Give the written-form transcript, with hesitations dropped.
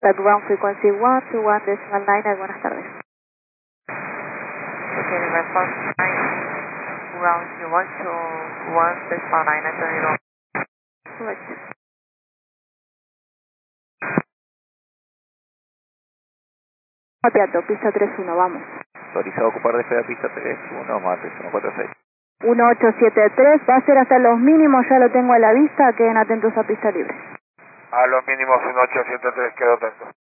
That ground frequency 121.9, buenas tardes. Okay, response 9, ground 121.9, entendido. Correct. Mapeato, pista 31, vamos. Autorizado a ocupar despega pista 31, Matrix 146. 1873, va a ser hasta los mínimos, ya lo tengo a la vista, queden atentos a pista libre. A los mínimos 1873, quedo atento.